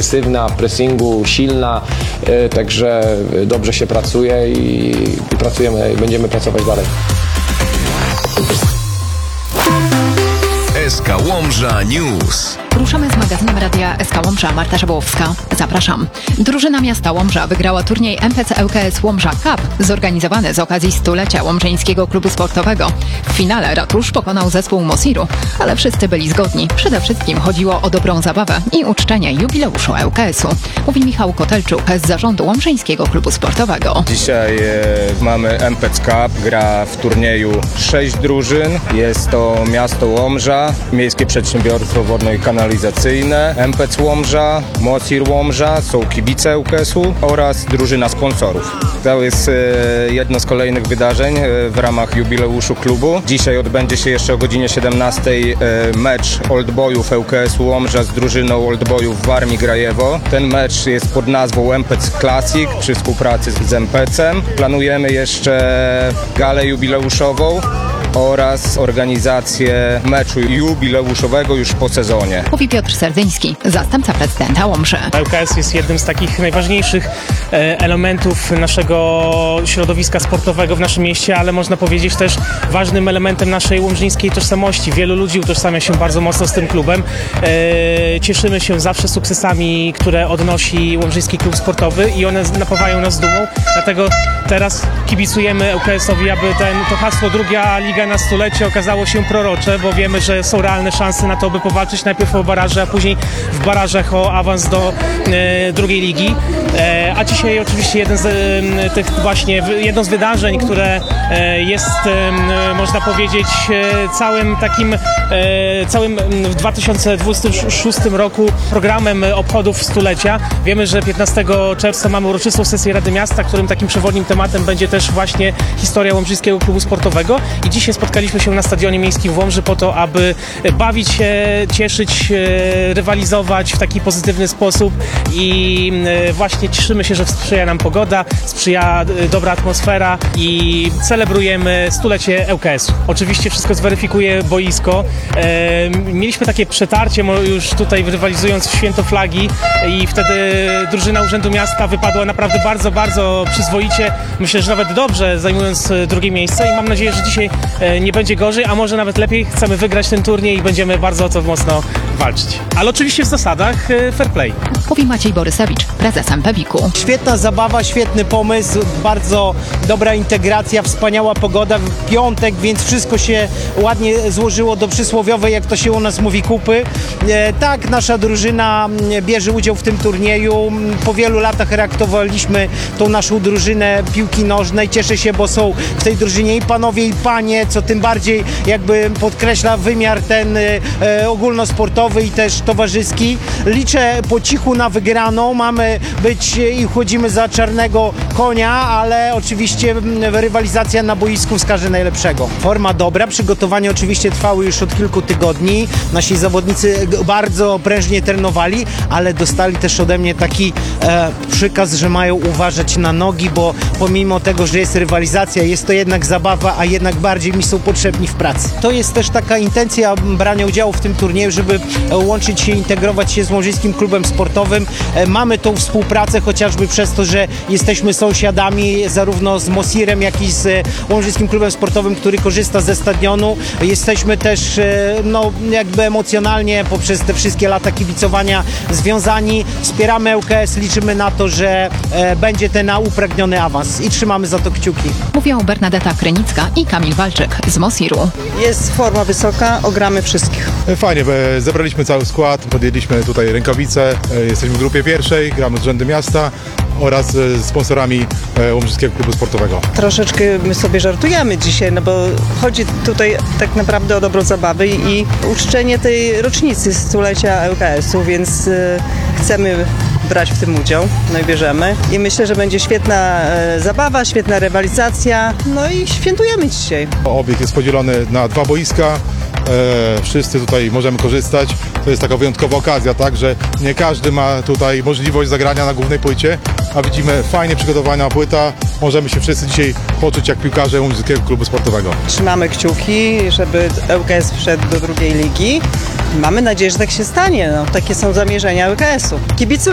agresywna, w pressingu, silna, także dobrze się pracuje i pracujemy, będziemy pracować dalej. SK Łomża News. Ruszamy z magazynem Radia SK Łomża. Marta Szabłowska. Zapraszam. Drużyna miasta Łomża wygrała turniej MPC ŁKS Łomża Cup zorganizowany z okazji stulecia Łomżyńskiego Klubu Sportowego. W finale ratusz pokonał zespół Mosiru, ale wszyscy byli zgodni. Przede wszystkim chodziło o dobrą zabawę i uczczenie jubileuszu ŁKS-u. Mówi Michał Kotelczuk z zarządu Łomżyńskiego Klubu Sportowego. Dzisiaj mamy MPC Cup, gra w turnieju 6 drużyn. Jest to miasto Łomża, Miejskie Przedsiębiorstwo Wodno i Kanalizacyjne, MPC Łomża, Mosir Łomża, są kibice ŁKS-u oraz drużyna sponsorów. To jest jedno z kolejnych wydarzeń w ramach jubileuszu klubu. Dzisiaj odbędzie się jeszcze o godzinie 17 mecz Oldboyów ŁKS-u Łomża z drużyną Oldboyów Warmii Grajewo. Ten mecz jest pod nazwą MPC Classic przy współpracy z MPC-em. Planujemy jeszcze galę jubileuszową oraz organizację meczu jubileuszowego już po sezonie. Mówi Piotr Serdzyński, zastępca prezydenta Łomży. ŁKS jest jednym z takich najważniejszych elementów naszego środowiska sportowego w naszym mieście, ale można powiedzieć też ważnym elementem naszej łomżyńskiej tożsamości. Wielu ludzi utożsamia się bardzo mocno z tym klubem. Cieszymy się zawsze sukcesami, które odnosi Łomżyński Klub Sportowy i one napawają nas dumą. Dlatego teraz kibicujemy ŁKS-owi, aby to hasło druga liga na stulecie okazało się prorocze, bo wiemy, że są realne szanse na to, by powalczyć najpierw o baraże, a później w barażach o awans do drugiej ligi. A dzisiaj oczywiście jedno z wydarzeń, które jest, można powiedzieć, całym w 2026 roku programem obchodów stulecia. Wiemy, że 15 czerwca mamy uroczystą sesję Rady Miasta, którym takim przewodnim tematem będzie też właśnie historia Łomżyńskiego Klubu Sportowego i dzisiaj spotkaliśmy się na Stadionie Miejskim w Łomży po to, aby bawić się, cieszyć, rywalizować w taki pozytywny sposób i właśnie cieszymy się, że sprzyja nam pogoda, sprzyja dobra atmosfera i celebrujemy stulecie ŁKS-u. Oczywiście wszystko zweryfikuje boisko. Mieliśmy takie przetarcie już tutaj rywalizując w Święto Flagi i wtedy drużyna Urzędu Miasta wypadła naprawdę bardzo, bardzo przyzwoicie. Myślę, że nawet dobrze, zajmując drugie miejsce i mam nadzieję, że dzisiaj nie będzie gorzej, a może nawet lepiej. Chcemy wygrać ten turniej i będziemy bardzo o to mocno walczyć. Ale oczywiście w zasadach fair play. Mówi Maciej Borysewicz, prezes MPWiK-u. Świetna zabawa, świetny pomysł, bardzo dobra integracja, wspaniała pogoda w piątek, więc wszystko się ładnie złożyło do przysłowiowej, jak to się u nas mówi, kupy. Tak, nasza drużyna bierze udział w tym turnieju. Po wielu latach reaktowaliśmy tą naszą drużynę piłki nożnej. Cieszę się, bo są w tej drużynie i panowie, i panie, co tym bardziej jakby podkreśla wymiar ten ogólnosportowy i też towarzyski. Liczę po cichu na wygraną. Mamy być i chodzimy za czarnego konia, ale oczywiście rywalizacja na boisku wskaże najlepszego. Forma dobra, przygotowania oczywiście trwały już od kilku tygodni. Nasi zawodnicy bardzo prężnie trenowali, ale dostali też ode mnie taki przykaz, że mają uważać na nogi, bo pomimo tego, że jest rywalizacja, jest to jednak zabawa, a jednak bardziej mi są potrzebni w pracy. To jest też taka intencja brania udziału w tym turnieju, żeby łączyć się, integrować się z Łomżyńskim Klubem Sportowym. Mamy tą współpracę chociażby przez to, że jesteśmy sąsiadami zarówno z Mosirem, jak i z Łomżyńskim Klubem Sportowym, który korzysta ze stadionu. Jesteśmy też jakby emocjonalnie poprzez te wszystkie lata kibicowania związani. Wspieramy ŁKS, liczymy na to, że będzie ten upragniony awans i trzymamy za to kciuki. Mówią Bernadeta Krynicka i Kamil Walczyk z Mosiru. Jest forma wysoka, ogramy wszystkich. Fajnie, zebraliśmy cały skład, podjęliśmy tutaj rękawice, jesteśmy w grupie pierwszej, gramy z Urzędem Miasta oraz z sponsorami Łomżyńskiego Klubu Sportowego. Troszeczkę my sobie żartujemy dzisiaj, no bo chodzi tutaj tak naprawdę o dobrą zabawę i uczczenie tej rocznicy stulecia ŁKS-u, więc chcemy brać w tym udział, no i bierzemy. I myślę, że będzie świetna zabawa, świetna rywalizacja, no i świętujemy dzisiaj. Obiekt jest podzielony na 2 boiska. Wszyscy tutaj możemy korzystać. To jest taka wyjątkowa okazja, tak, że nie każdy ma tutaj możliwość zagrania na głównej płycie, a widzimy fajnie przygotowana płyta. Możemy się wszyscy dzisiaj poczuć jak piłkarze Łomżyńskiego Klubu Sportowego. Trzymamy kciuki, żeby ŁKS wszedł do drugiej ligi. Mamy nadzieję, że tak się stanie. No, takie są zamierzenia ŁKS-u. Kibicujemy.